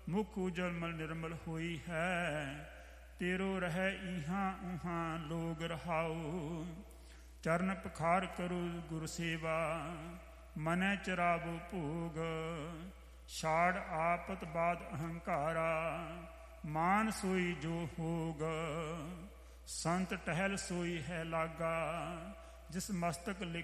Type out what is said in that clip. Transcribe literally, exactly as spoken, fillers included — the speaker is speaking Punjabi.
ਮੁਖ ਉਜਲ ਮਲ ਨਿਰਮਲ ਹੋਈ ਹੈ। ਤੇਰੋ ਰਹਿ ਇਹਾਂ ਉਹਾਂ ਲੋਗ ਰਹਾਉ। ਚਰਨ ਪਖਾਰ ਕਰੋ ਗੁਰ ਸੇਵਾ, ਮਨੈ ਚਰਾਵੋ ਭੋਗ। ਛਾੜ ਆਪਤ ਬਾਦ ਅਹੰਕਾਰਾ, ਮਾਨ ਸੋਈ ਜੋ ਹੋਗ। ਸੰਤ ਟਹਿਲ ਸੋਈ ਹੈ ਲਾਗਾ, ਜਿਸ ਮਸਤਕ ਲਿਖ